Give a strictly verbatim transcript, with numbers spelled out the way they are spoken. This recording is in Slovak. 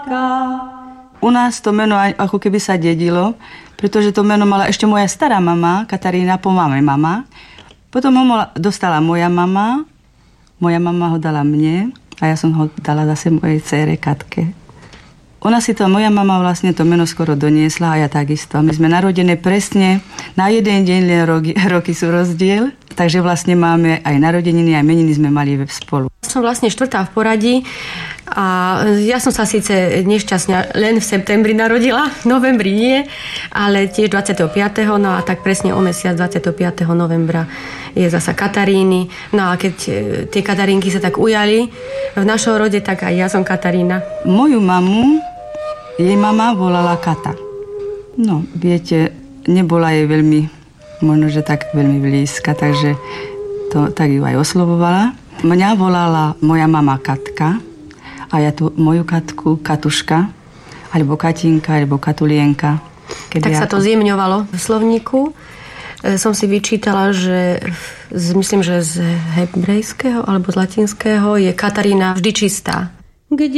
Katka. U nás to meno ako keby sa dedilo, pretože to meno mala ešte moja stará mama, Katarína, po mame mama. Potom ho dostala moja mama, moja mama ho dala mne a ja som ho dala zase mojej dcére Katke. Ona si to, moja mama vlastne to meno skoro doniesla a ja takisto. My sme narodené presne na jeden deň, len roky, roky sú rozdiel, takže vlastne máme aj narodeniny, aj meniny sme mali spolu. Som vlastne štvrtá v poradí a ja som sa síce nešťastne len v septembri narodila, v novembri nie, ale tiež dvadsiateho piateho no a tak presne o mesiac dvadsiateho piateho novembra je zasa Kataríny. No a keď tie Katarínky sa tak ujali v našom rode, tak aj ja som Katarína. Moju mamu, jej mama volala Kata. No, viete, nebola jej veľmi, možno, že tak veľmi blízka, takže to, tak ju aj oslovovala. Mňa volala moja mama Katka a ja tu moju Katku Katuška, alebo Katinka, alebo Katulienka. Tak sa to zjemňovalo v slovníku. Som si vyčítala, že z, myslím, že z hebrejského alebo z latinského je Katarína vždy čistá.